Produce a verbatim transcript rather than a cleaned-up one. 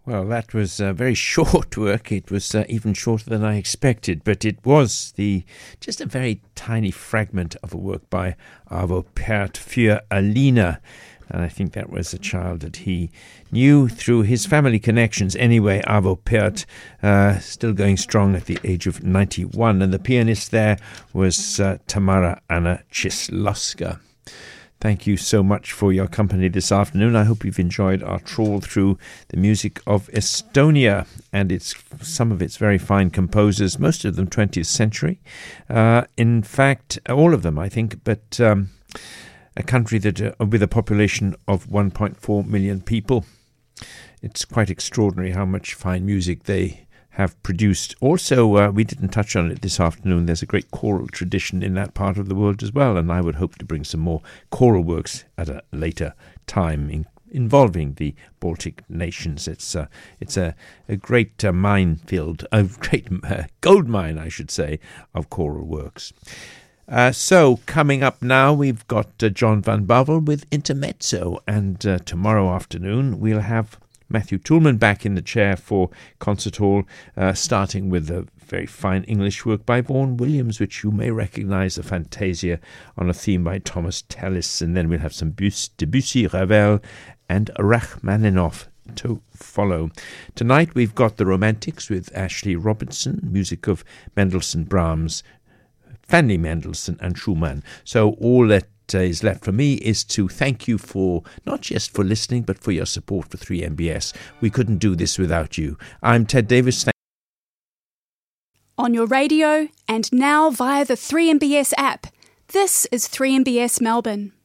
Well, that was uh, very short work. It was uh, even shorter than I expected, but it was the just a very tiny fragment of a work by Arvo Pärt für Alina. And I think that was a child that he knew through his family connections. Anyway, Arvo Pärt, uh, still going strong at the age of ninety-one. And the pianist there was uh, Tamara Anna Cieslowska. Thank you so much for your company this afternoon. I hope you've enjoyed our trawl through the music of Estonia and its some of its very fine composers, most of them twentieth century. Uh, in fact, all of them, I think, but um, a country that uh, with a population of one point four million people. It's quite extraordinary how much fine music they have produced. Also, uh, we didn't touch on it this afternoon. There's a great choral tradition in that part of the world as well, and I would hope to bring some more choral works at a later time in, involving the Baltic nations. It's uh, it's a, a great uh, minefield, a great uh, gold mine, I should say, of choral works. Uh, so, coming up now, we've got uh, John Van Bavel with Intermezzo, and uh, tomorrow afternoon we'll have Matthew Toulmin back in the chair for Concert Hall, uh, starting with a very fine English work by Vaughan Williams, which you may recognise, a Fantasia on a theme by Thomas Tallis. And then we'll have some Debussy, Ravel and Rachmaninoff to follow. Tonight we've got The Romantics with Ashley Robertson, music of Mendelssohn, Brahms, Fanny Mendelssohn and Schumann. So all that Uh, is left for me is to thank you for not just for listening but for your support for three M B S. We couldn't do this without you. I'm Ted Davis. Thank- On your radio and now via the three M B S app. This is three M B S Melbourne.